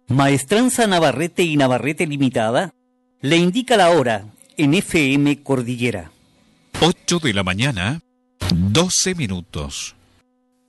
Maestranza Navarrete y Navarrete Limitada le indica la hora en FM Cordillera. 8 de la mañana, 12 minutos.